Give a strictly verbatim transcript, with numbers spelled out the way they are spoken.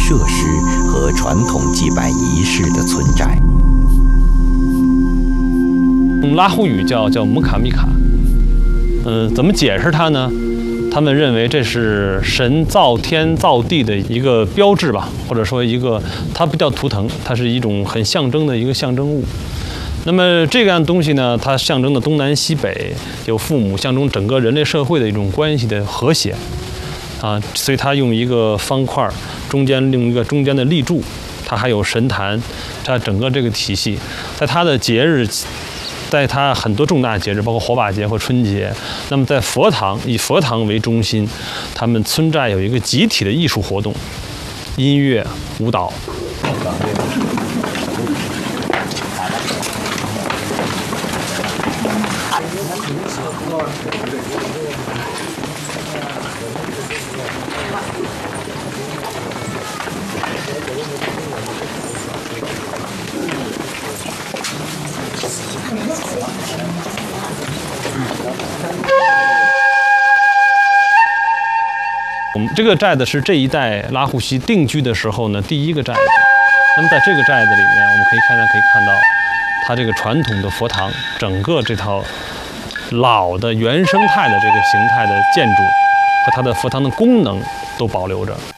设施和传统祭拜仪式的存在。 拉祜语叫叫姆卡米卡，嗯，怎么解释它呢？他们认为这是神造天造地的一个标志吧，或者说一个，它不叫图腾，它是一种很象征的一个象征物。那么这样东西呢，它象征的东南西北有父母，象征整个人类社会的一种关系的和谐啊，所以它用一个方块，中间用一个中间的立柱，它还有神坛，它整个这个体系，在它的节日。在它很多重大节日，包括火把节或春节，那么在佛堂以佛堂为中心，他们村寨有一个集体的艺术活动，音乐、舞蹈。我们这个寨子是这一代拉祜西定居的时候呢第一个寨子。那么在这个寨子里面，我们可以看到可以看到，它这个传统的佛堂，整个这套老的原生态的这个形态的建筑和它的佛堂的功能都保留着。